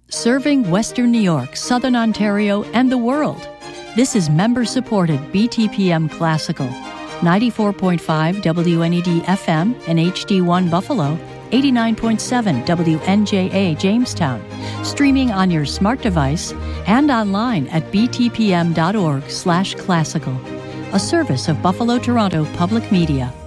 serving Western New York, Southern Ontario, and the world. This is member-supported BTPM Classical, 94.5 WNED FM and HD1 Buffalo, 89.7 WNJA Jamestown, streaming on your smart device and online at btpm.org/classical, a service of Buffalo Toronto Public Media.